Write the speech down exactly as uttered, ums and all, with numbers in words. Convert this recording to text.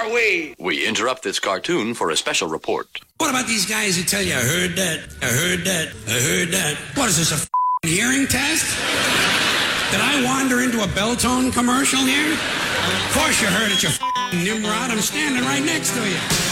are we? We interrupt this cartoon for a special report. What about these guys who tell you, I heard that, I heard that, I heard that? What is this, a f***ing hearing test? Did I wander into a Beltone commercial here? Of course you heard it, you f***ing Nimrod. I'm standing right next to you.